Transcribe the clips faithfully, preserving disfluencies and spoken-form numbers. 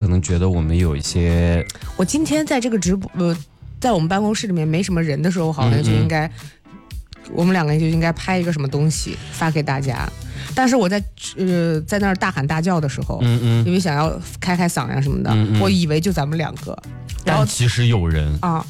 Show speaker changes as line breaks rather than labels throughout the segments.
能觉得我们有一些，
我今天在这个直播呃，在我们办公室里面没什么人的时候，好像就应该、嗯嗯、我们两个人就应该拍一个什么东西发给大家。但是我在呃在那儿大喊大叫的时候，嗯嗯，因为想要开开嗓呀什么的，嗯嗯，我以为就咱们两个，
但其实有人
啊。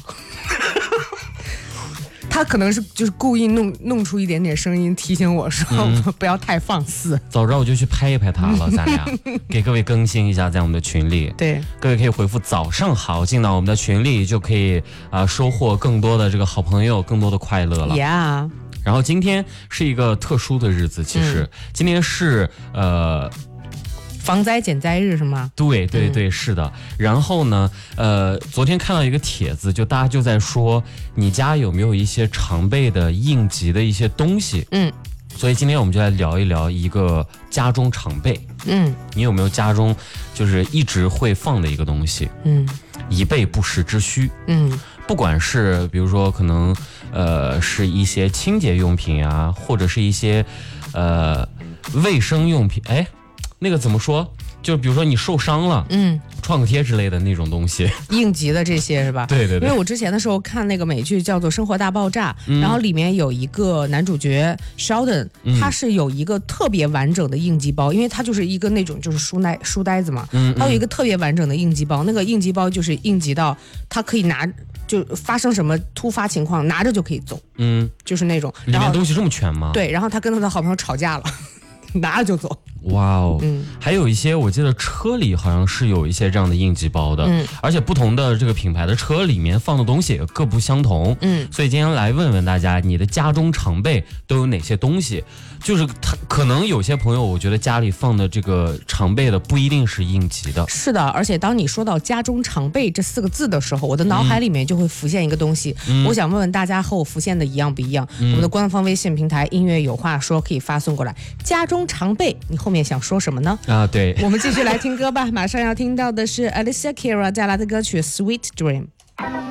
他可能是就是故意弄弄出一点点声音提醒我说、嗯、不要太放肆。
早知道我就去拍一拍他了，咱俩给各位更新一下在我们的群里。
对，
各位可以回复早上好进到我们的群里，就可以啊、呃、收获更多的这个好朋友，更多的快乐了。
Yeah。
然后今天是一个特殊的日子，其实、嗯、今天是呃。
防灾减灾日是吗？
对对对、嗯，是的。然后呢，呃，昨天看到一个帖子，就大家就在说，你家有没有一些常备的应急的一些东西？嗯，所以今天我们就来聊一聊一个家中常备。嗯，你有没有家中就是一直会放的一个东西？嗯，以备不时之需。嗯，不管是比如说可能呃是一些清洁用品啊，或者是一些呃卫生用品，哎。那个怎么说？就比如说你受伤了，嗯，创可贴之类的那种东西，
应急的这些是吧？
对对对。
因为我之前的时候看那个美剧叫做《生活大爆炸》，嗯、然后里面有一个男主角 Sheldon，、嗯、他是有一个特别完整的应急包，因为他就是一个那种就是书袋书呆子嘛，嗯，他有一个特别完整的应急包，那个应急包就是应急到他可以拿。就发生什么突发情况，拿着就可以走，嗯，就是那种。
里面东西这么全吗？
对，然后他跟他的好朋友吵架了，拿着就走。
哇哦、嗯，还有一些我记得车里好像是有一些这样的应急包的，嗯，而且不同的这个品牌的车里面放的东西也各不相同，嗯，所以今天来问问大家，你的家中常备都有哪些东西？就是他可能有些朋友，我觉得家里放的这个常备的不一定是应急的。
是的，而且当你说到家中常备这四个字的时候，我的脑海里面就会浮现一个东西。嗯、我想问问大家，和我浮现的一样不一样？嗯、我们的官方微信平台音乐有话说可以发送过来。家中常备，你后面想说什么呢？
啊，对，
我们继续来听歌吧。马上要听到的是 Alicia Cara 带来的歌曲《Sweet Dream》。